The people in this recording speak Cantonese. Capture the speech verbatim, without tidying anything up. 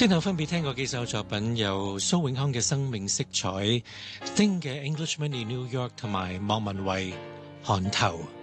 之後分別聽過幾首作品，有蘇永康嘅《生命色彩》，丁嘅《Englishman in New York》同埋莫文蔚《寒頭》。